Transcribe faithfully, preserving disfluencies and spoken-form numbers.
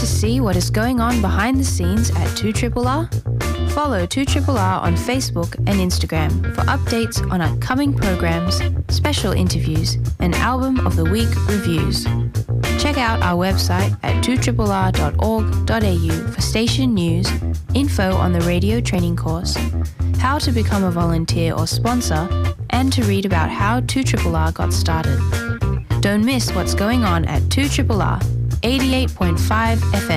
see what is going on behind the scenes at two R R R? Follow two R R R on Facebook and Instagram for updates on upcoming programs, special interviews, and Album of the Week reviews. Check out our website at two R R R dot org dot a u for station news, info on the radio training course, how to become a volunteer or sponsor, and to read about how two R R R got started. Don't miss what's going on at two R R R, eighty-eight point five F M.